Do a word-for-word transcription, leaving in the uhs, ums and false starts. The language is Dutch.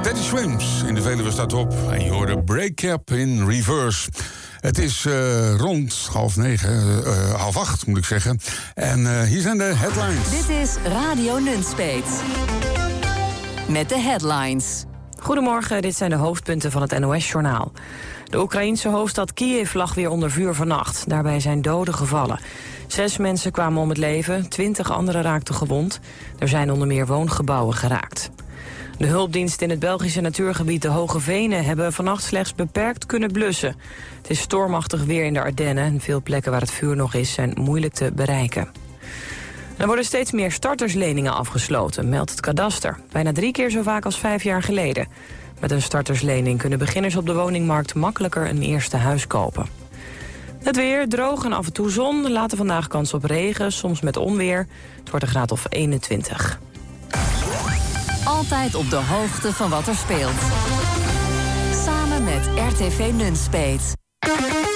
Teddy Swims in de Veluwe staat op. En je hoorde Breakup in Reverse. Het is uh, rond half negen, uh, half acht moet ik zeggen. En uh, hier zijn de headlines. Dit is Radio Nunspeet. Met de headlines. Goedemorgen, dit zijn de hoofdpunten van het N O S-journaal. De Oekraïense hoofdstad Kiev lag weer onder vuur vannacht. Daarbij zijn doden gevallen. Zes mensen kwamen om het leven, twintig anderen raakten gewond. Er zijn onder meer woongebouwen geraakt. De hulpdiensten in het Belgische natuurgebied de Hoge Venen hebben vannacht slechts beperkt kunnen blussen. Het is stormachtig weer in de Ardennen en veel plekken waar het vuur nog is zijn moeilijk te bereiken. Er worden steeds meer startersleningen afgesloten, meldt het kadaster. Bijna drie keer zo vaak als vijf jaar geleden. Met een starterslening kunnen beginners op de woningmarkt makkelijker een eerste huis kopen. Het weer, droog en af en toe zon. Later vandaag kans op regen, soms met onweer. Het wordt een graad of eenentwintig. Altijd op de hoogte van wat er speelt. Samen met R T V Nunspeet.